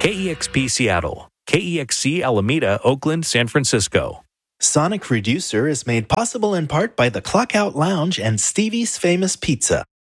KEXP Seattle, KEXC Alameda, Oakland, San Francisco. Sonic Reducer is made possible in part by the Clockout Lounge and Stevie's Famous Pizza.